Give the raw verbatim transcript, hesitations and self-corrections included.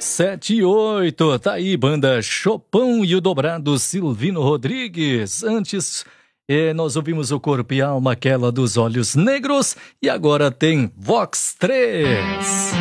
Sete e oito, tá aí, banda Chopão e o dobrado Silvino Rodrigues. Antes, eh, nós ouvimos o Corpo e Alma, aquela dos Olhos Negros, e agora tem Vox três.